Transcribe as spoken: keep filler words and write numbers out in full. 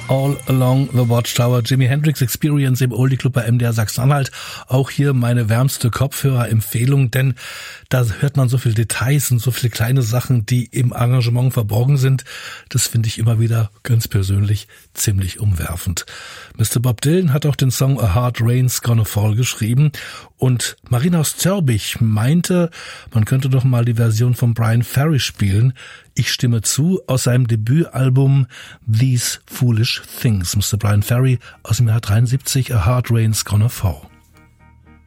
All Along the Watchtower, Jimi Hendrix Experience im Oldie Club bei M D R Sachsen-Anhalt. Auch hier meine wärmste Kopfhörerempfehlung, denn da hört man so viele Details und so viele kleine Sachen, die im Arrangement verborgen sind. Das finde ich immer wieder ganz persönlich ziemlich umwerfend. Mister Bob Dylan hat auch den Song A Hard Rain's Gonna Fall geschrieben und Marina aus Zörbich meinte, man könnte doch mal die Version von Brian Ferry spielen. Ich stimme zu, aus seinem Debütalbum These Foolish Things. Mister Brian Ferry aus dem Jahr dreiundsiebzig, A Hard Rain's Gonna Fall.